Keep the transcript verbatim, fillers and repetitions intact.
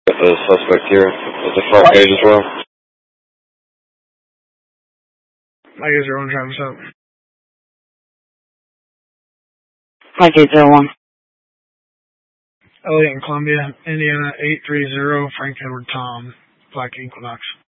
Got the suspect here at the front page as well. Mike eight zero one, Travis up. Mike eight zero one. Elliot in Columbia, Indiana eight three zero, Frank Edward Tom, Black Equinox.